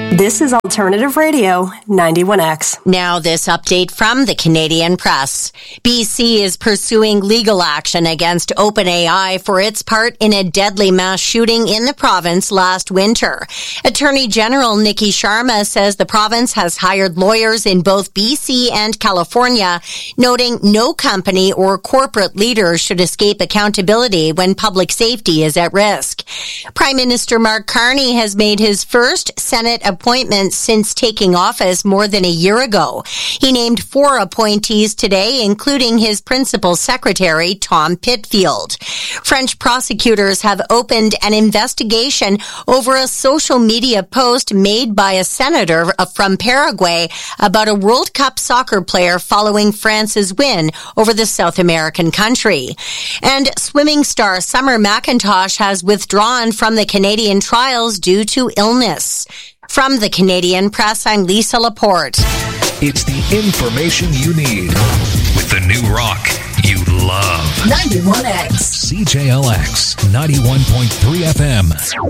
This is Alternative Radio 91X. Now this update from the Canadian Press. BC is pursuing legal action against OpenAI for its part in a deadly mass shooting in the province last winter. Attorney General Nikki Sharma says the province has hired lawyers in both BC and California, noting no company or corporate leader should escape accountability when public safety is at risk. Prime Minister Mark Carney has made his first Senate appointment since taking office more than a year ago. He named 4 appointees today, including his principal secretary, Tom Pitfield. French prosecutors have opened an investigation over a social media post made by a senator from Paraguay about a World Cup soccer player following France's win over the South American country. And swimming star Summer McIntosh has withdrawn from the Canadian trials due to illness. From the Canadian Press, I'm Lisa Laporte. It's the information you need with the new rock you love. 91X. CJLX 91.3 FM.